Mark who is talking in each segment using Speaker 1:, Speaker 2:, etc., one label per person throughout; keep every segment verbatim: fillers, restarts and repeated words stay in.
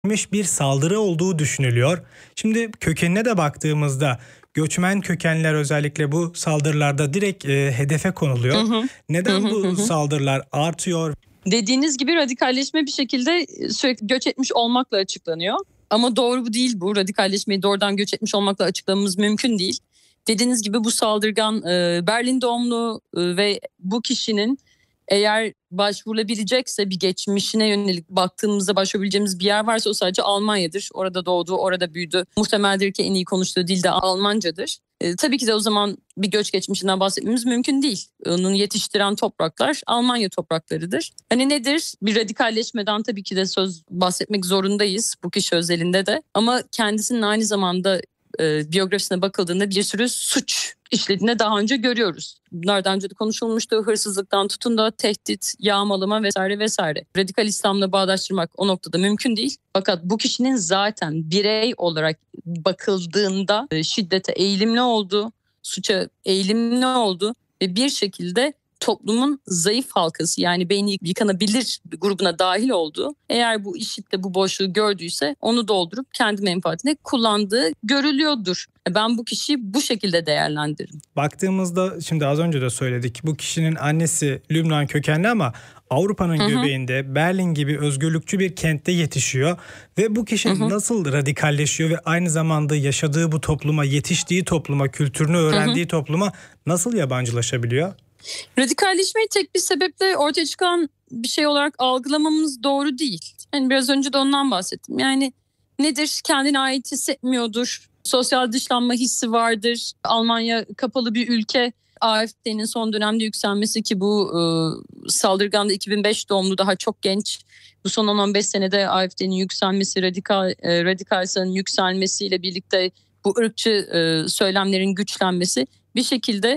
Speaker 1: bir saldırı olduğu düşünülüyor. Şimdi kökenine de baktığımızda göçmen kökenler özellikle bu saldırılarda direkt e, hedefe konuluyor. Hı hı. Neden
Speaker 2: hı hı,
Speaker 1: bu
Speaker 2: hı.
Speaker 1: saldırılar artıyor?
Speaker 2: Dediğiniz gibi radikalleşme bir şekilde sürekli göç etmiş olmakla açıklanıyor. Ama doğru bu değil bu. Radikalleşmeyi doğrudan göç etmiş olmakla açıklamamız mümkün değil. Dediğiniz gibi bu saldırgan e, Berlin doğumlu e, ve bu kişinin eğer başvurulabilecekse bir geçmişine yönelik baktığımızda başvurabileceğimiz bir yer varsa o sadece Almanya'dır. Orada doğdu, orada büyüdü. Muhtemeldir ki en iyi konuştuğu dil de Almancadır. E, tabii ki de o zaman bir göç geçmişinden bahsetmemiz mümkün değil. Onun yetiştiren topraklar Almanya topraklarıdır. Hani nedir? Bir radikalleşmeden tabii ki de söz bahsetmek zorundayız bu kişi özelinde de. Ama kendisinin aynı zamanda e, biyografisine bakıldığında bir sürü suç işlediğini daha önce görüyoruz. Bunlardan önce de konuşulmuştu. Hırsızlıktan tutun da tehdit, yağmalama vesaire vesaire. Radikal İslam'la bağdaştırmak o noktada mümkün değil. Fakat bu kişinin zaten birey olarak bakıldığında şiddete eğilimli olduğu, suça eğilimli olduğu ve bir şekilde toplumun zayıf halkası yani beyni yıkanabilir grubuna dahil olduğu, eğer bu IŞİD'de bu boşluğu gördüyse onu doldurup kendi menfaatine kullandığı görülüyordur. Ben bu kişiyi bu şekilde değerlendiririm.
Speaker 1: Baktığımızda şimdi az önce de söyledik, bu kişinin annesi Lübnan kökenli ama Avrupa'nın hı hı. göbeğinde Berlin gibi özgürlükçü bir kentte yetişiyor ve bu kişi hı hı. nasıl radikalleşiyor ve aynı zamanda yaşadığı bu topluma, yetiştiği topluma, kültürünü öğrendiği hı hı. topluma nasıl yabancılaşabiliyor?
Speaker 2: Radikalleşmeyi tek bir sebeple ortaya çıkan bir şey olarak algılamamız doğru değil. Yani biraz önce de ondan bahsettim. Yani nedir? Kendine ait hissetmiyordur. Sosyal dışlanma hissi vardır. Almanya kapalı bir ülke. A F D'nin son dönemde yükselmesi ki bu e, saldırgan da iki bin beş doğumlu, daha çok genç. Bu son on on beş senede A F D'nin yükselmesi, radikal e, radikal sağın yükselmesiyle birlikte bu ırkçı e, söylemlerin güçlenmesi bir şekilde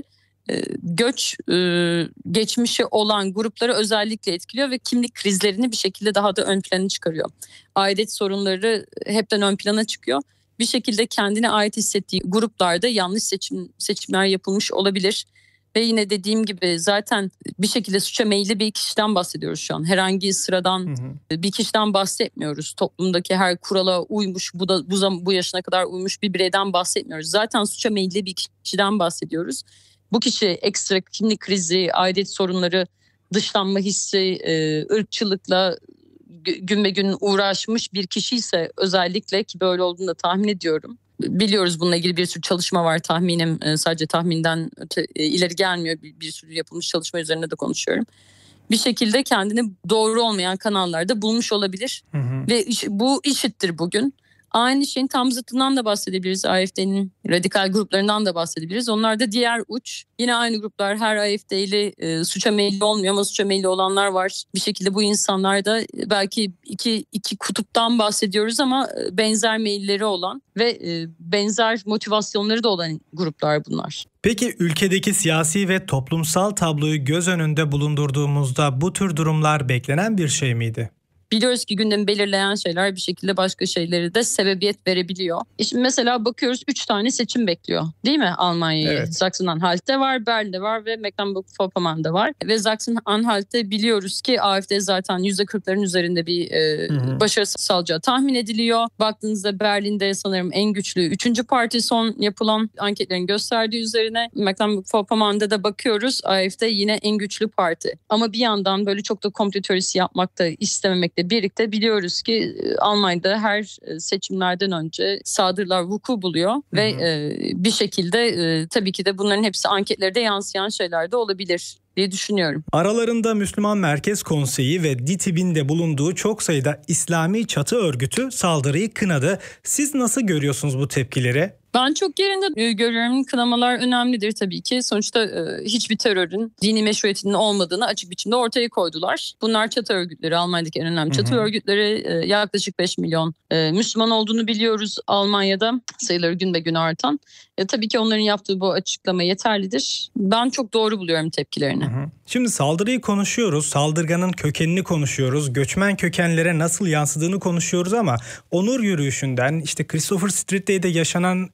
Speaker 2: göç e, geçmişi olan grupları özellikle etkiliyor ve kimlik krizlerini bir şekilde daha da ön plana çıkarıyor. Aidiyet sorunları hepten ön plana çıkıyor. Bir şekilde kendine ait hissettiği gruplarda yanlış seçim seçimler yapılmış olabilir. Ve yine dediğim gibi zaten bir şekilde suça meyilli bir kişiden bahsediyoruz şu an. Herhangi sıradan hı hı. bir kişiden bahsetmiyoruz. Toplumdaki her kurala uymuş, bu da bu, bu yaşına kadar uymuş bir bireyden bahsetmiyoruz. Zaten suça meyilli bir kişiden bahsediyoruz. Bu kişi ekstra kimlik krizi, aidiyet sorunları, dışlanma hissi, ırkçılıkla gün be gün uğraşmış bir kişi ise özellikle, ki böyle olduğunu da tahmin ediyorum. Biliyoruz, bununla ilgili bir sürü çalışma var, tahminim sadece tahminden öte, ileri gelmiyor. Bir, bir sürü yapılmış çalışma üzerine de konuşuyorum. Bir şekilde kendini doğru olmayan kanallarda bulmuş olabilir. Hı hı. Ve iş, bu IŞİD'dir bugün. Aynı şeyin tam zıttından da bahsedebiliriz. A F D'nin radikal gruplarından da bahsedebiliriz. Onlar da diğer uç. Yine aynı gruplar, her A F D'li e, suça meyilli olmuyor ama suça meyilli olanlar var. Bir şekilde bu insanlar da belki iki, iki kutuptan bahsediyoruz ama benzer meyilleri olan ve e, benzer motivasyonları da olan gruplar bunlar.
Speaker 1: Peki ülkedeki siyasi ve toplumsal tabloyu göz önünde bulundurduğumuzda bu tür durumlar beklenen bir şey miydi?
Speaker 2: Biliyoruz ki gündemi belirleyen şeyler bir şekilde başka şeyleri de sebebiyet verebiliyor. E şimdi mesela bakıyoruz, üç tane seçim bekliyor değil mi Almanya'yı? Evet. Sachsen-Anhalt'te var, Berlin'de var ve Mecklenburg-Vorpommern'da var. Ve Sachsen-Anhalt'te biliyoruz ki A F D zaten yüzde kırkların üzerinde bir e, başarı sağlayacağı tahmin ediliyor. Baktığınızda Berlin'de sanırım en güçlü üçüncü parti son yapılan anketlerin gösterdiği üzerine. Mecklenburg-Vorpommern'da da bakıyoruz, A F D yine en güçlü parti. Ama bir yandan böyle çok da komplo teorisi yapmak da istememekle birlikte biliyoruz ki Almanya'da her seçimlerden önce saldırılar vuku buluyor. Hı hı. Ve e, bir şekilde e, tabii ki de bunların hepsi anketlerde yansıyan şeyler de olabilir diye düşünüyorum.
Speaker 1: Aralarında Müslüman Merkez Konseyi ve D İ T İB'in de bulunduğu çok sayıda İslami çatı örgütü saldırıyı kınadı. Siz nasıl görüyorsunuz bu tepkileri?
Speaker 2: Ben çok yerinde görüyorum. Kınamalar önemlidir tabii ki. Sonuçta e, hiçbir terörün dini meşruiyetinin olmadığını açık biçimde ortaya koydular. Bunlar çatı örgütleri, Almanya'daki en önemli çatı hı hı. örgütleri. E, yaklaşık beş milyon e, Müslüman olduğunu biliyoruz Almanya'da. Sayıları gün be gün artan. E, tabii ki onların yaptığı bu açıklama yeterlidir. Ben çok doğru buluyorum tepkilerini. Hı hı.
Speaker 1: Şimdi saldırıyı konuşuyoruz, saldırganın kökenini konuşuyoruz, göçmen kökenlere nasıl yansıdığını konuşuyoruz ama onur yürüyüşünden işte Christopher Street'te yaşanan e,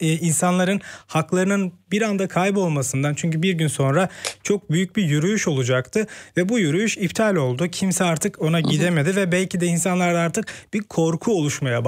Speaker 1: e, insanların haklarının bir anda kaybolmasından, çünkü bir gün sonra çok büyük bir yürüyüş olacaktı ve bu yürüyüş iptal oldu. Kimse artık ona gidemedi ve belki de insanlarda artık bir korku oluşmaya başladı.